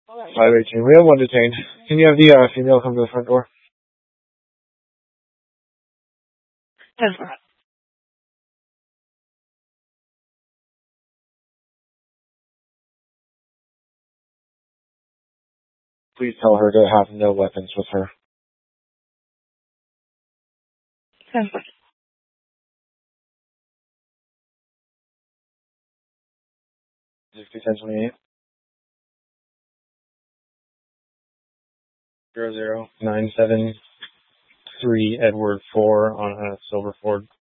518. We have one detained. Can you have the female come to the front door? Please tell her to have no weapons with her. 1028 00973 Edward 4 on a Silver Ford.